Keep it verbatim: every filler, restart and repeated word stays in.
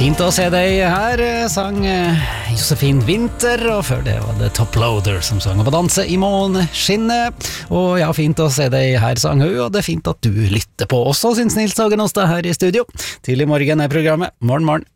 Fint å se deg her, sang Josefin Winter, og før det var det Top Loader som sang på danse i måneskinnet. Og ja, fint å se deg her, sang hun, og det er fint at du lytter på også, syns Nils Hagen Åstad her i studio. Til i morgen er programmet Morgen Morgen.